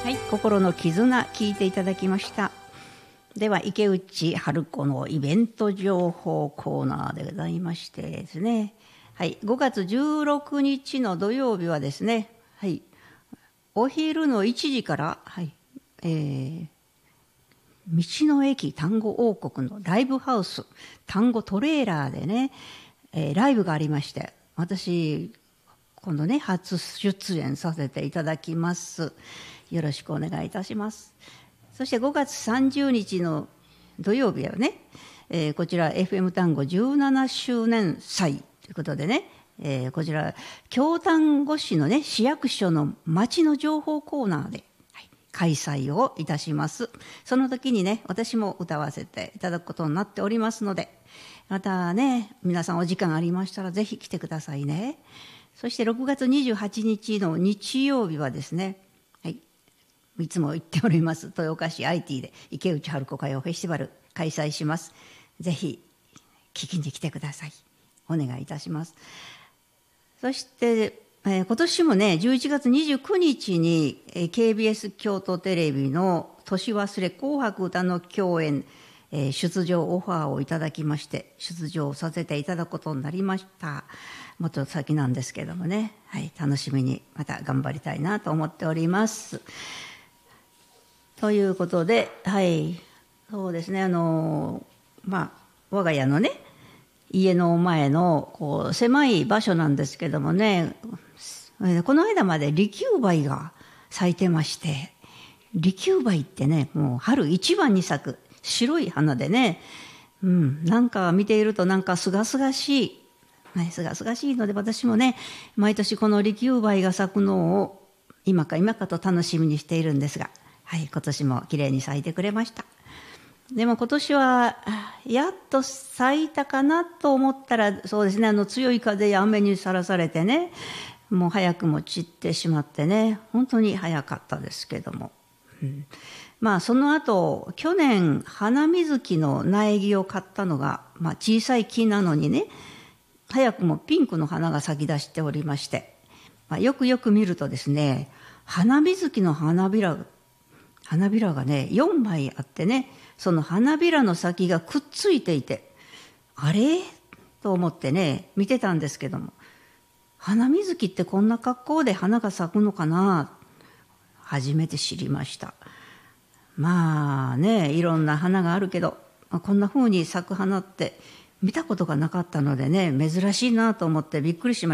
はい、心の絆聞いていただきました。では池内春子のイベント情報コーナーでございましてですね、はい、5月16日の土曜日はですね、はい、お昼の1時から、はい、道の駅単語王国のライブハウス単語トレーラーでね、ライブがありまして、私今度ね初出演させていただきます。よろしくお願いいたします。そして5月30日の土曜日はね、こちら FM 単語17周年祭ということでね、こちら京丹後市のね市役所の町の情報コーナーで、はい、開催をいたします。その時にね私も歌わせていただくことになっておりますので、またね皆さんお時間ありましたらぜひ来てくださいね。そして6月28日の日曜日はですね、いつも言っております豊岡市 IT で池内春子歌謡フェスティバル開催します。ぜひ聞きに来てください。お願いいたします。そして、今年もね11月29日に、KBS 京都テレビの年忘れ紅白歌の共演、出場オファーをいただきまして出場させていただくことになりました。もっと先なんですけどもね、はい、楽しみにまた頑張りたいなと思っております。ということで、はい、そうですね、我が家のね家の前のこう狭い場所なんですけどもね、この間まで利休梅が咲いてまして、利休梅ってねもう春一番に咲く白い花でね、なんか見ているとなんかすがすがしい、すがすがしいので、私もね毎年この利休梅が咲くのを今かと楽しみにしているんですが、はい、今年もきれいに咲いてくれました。でも今年はやっと咲いたかなと思ったら、そうですね、強い風や雨にさらされてね、もう早くも散ってしまってね、本当に早かったですけども、その後去年花水木の苗木を買ったのが、小さい木なのにね早くもピンクの花が咲き出しておりまして、よくよく見るとですね、花水木の花びらがね4枚あってね、その花びらの先がくっついていて、あれと思ってね見てたんですけども、花水木ってこんな格好で花が咲くのかな、初めて知りました。いろんな花があるけど、こんな風に咲く花って見たことがなかったのでね、珍しいなと思ってびっくりしました。